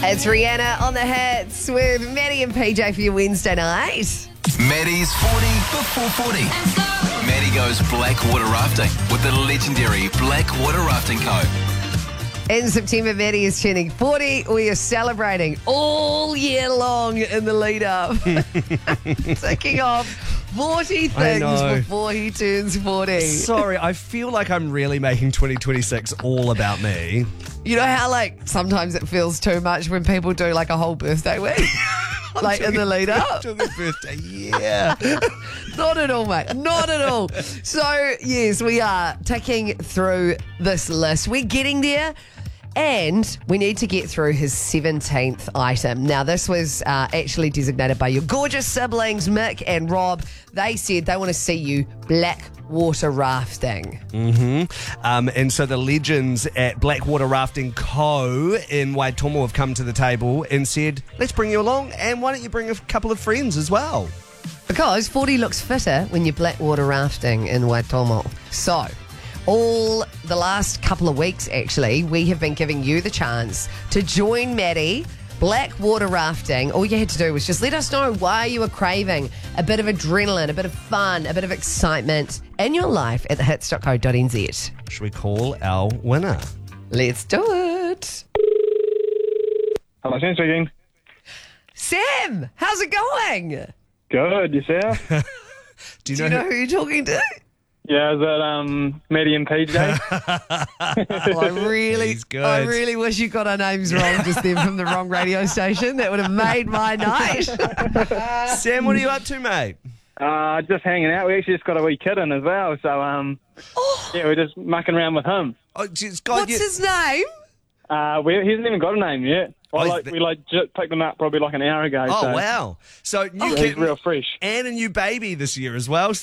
It's Rihanna on the hits with Maddie and PJ for your Wednesday night. Maddie's 40 before 40. Maddie goes blackwater rafting with the legendary Blackwater Rafting Co. In September, Maddie is turning 40. We are celebrating all year long in the lead up. Ticking off 40 things before he turns 40. Sorry, I feel like I'm really making 2026 all about me. You know how, sometimes it feels too much when people do, a whole birthday week? In the lead up? To the birthday, yeah. Not at all, mate. Not at all. So, yes, we are ticking through this list. We're getting there. And we need to get through his 17th item. Now, this was actually designated by your gorgeous siblings, Mick and Rob. They said they want to see you blackwater rafting. And so the legends at Blackwater Rafting Co. in Waitomo have come to the table and said, let's bring you along, and why don't you bring a couple of friends as well? Because 40 looks fitter when you're blackwater rafting in Waitomo. So, all the last couple of weeks, actually, we have been giving you the chance to join Maddie blackwater rafting. All you had to do was just let us know why you were craving a bit of adrenaline, a bit of fun, a bit of excitement in your life at thehits.co.nz. Should we call our winner? Let's do it. Hello, Sam speaking. Sam, how's it going? Good, yourself? Do you know who you're talking to? Yeah, is that Maddie and PJ? He's good. I really wish you got our names wrong just then from the wrong radio station. That would have made my night. Sam, what are you up to, mate? Just hanging out. We actually just got a wee kid in as well, so yeah, we're just mucking around with him. Oh, What's his name? He hasn't even got a name yet. We just picked him up probably an hour ago. Oh, so. wow. So new He's kid, real fresh. and a new baby this year as well.